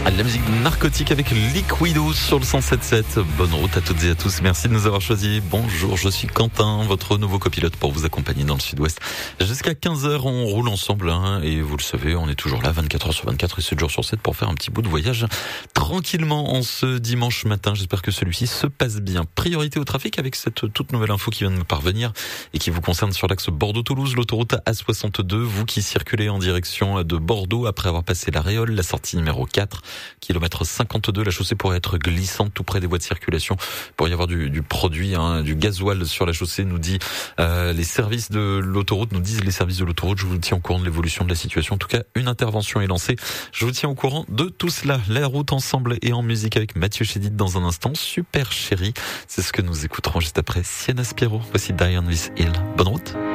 La musique narcotique avec Liquido sur le 107.7. Bonne route à toutes et à tous. Merci de nous avoir choisis. Bonjour, je suis Quentin, votre nouveau copilote pour vous accompagner dans le sud-ouest. Jusqu'à 15h, on roule ensemble. Et vous le savez, on est toujours là 24h/24 et 7 jours sur 7 pour faire un petit bout de voyage tranquillement en ce dimanche matin. J'espère que celui-ci se passe bien. Priorité au trafic avec cette toute nouvelle info qui vient de me parvenir et qui vous concerne sur l'axe Bordeaux-Toulouse, l'autoroute A62. Vous qui circulez en direction de Bordeaux après avoir passé la Réole, la sortie numéro 4. Kilomètre 52, la chaussée pourrait être glissante tout près des voies de circulation. Il pourrait y avoir du produit, du gasoil sur la chaussée, nous dit les services de l'autoroute, nous disent les services de l'autoroute. Je vous tiens au courant de l'évolution de la situation. En tout cas, une intervention est lancée. Je vous tiens au courant de tout cela. La route ensemble et en musique avec Mathieu Chédid dans un instant. Super chérie, c'est ce que nous écouterons juste après Sienna Spiro. Voici Diane This Hill. Bonne route.